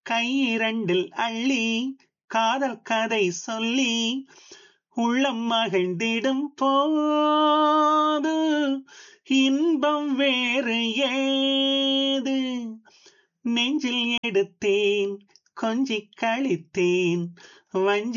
கையிரண்டில் அள்ளி காதல் கதை சொல்லி உள்ளம் மகிழ்ந்திடும் போது இன்பம் வேறு ஏது நெஞ்சில் எடுத்தேன் கொஞ்சி கழித்தேன் வஞ்சி